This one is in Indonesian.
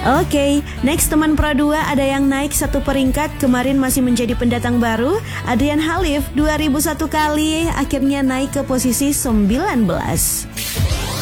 Oke, next teman Pro 2 ada yang naik satu peringkat, kemarin masih menjadi pendatang baru. Adrian Halif 2001 kali akhirnya naik ke posisi 19.